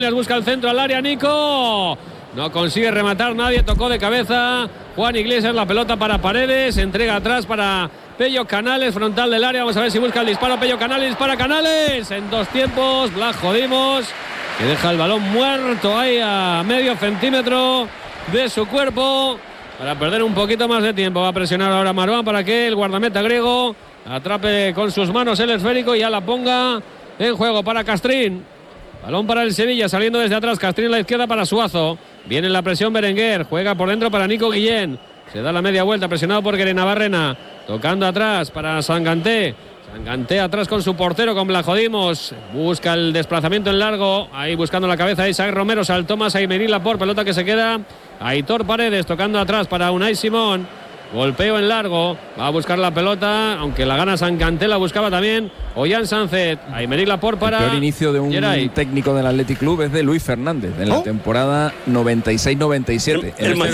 Busca el centro al área, Nico. No consigue rematar nadie, tocó de cabeza Juan Iglesias, la pelota para Paredes, entrega atrás para Pello Canales, frontal del área. Vamos a ver si busca el disparo. Pello Canales, dispara Canales en 2 tiempos. Blas Jodimos, que deja el balón muerto ahí a medio centímetro de su cuerpo para perder un poquito más de tiempo. Va a presionar ahora Marwan para que el guardameta griego atrape con sus manos el esférico y ya la ponga en juego para Castrín. Balón para el Sevilla, saliendo desde atrás. Castrín a la izquierda para Suazo. Viene la presión Berenguer. Juega por dentro para Nico Guillén. Se da la media vuelta, presionado por Guerenavarrena. Tocando atrás para Sanganté. Sanganté atrás con su portero, con Blajodimos. Busca el desplazamiento en largo. Ahí buscando la cabeza de Isaac Romero. Saltó más a Aymerí Laporte. Pelota que se queda. Aitor Paredes tocando atrás para Unai Simón. Golpeo en largo, va a buscar la pelota, aunque la gana Sanganté, la buscaba también Ollán Sánchez. Aymerí Laporte para el peor inicio de un Geray. técnico del Athletic Club es de Luis Fernández en la temporada 96-97.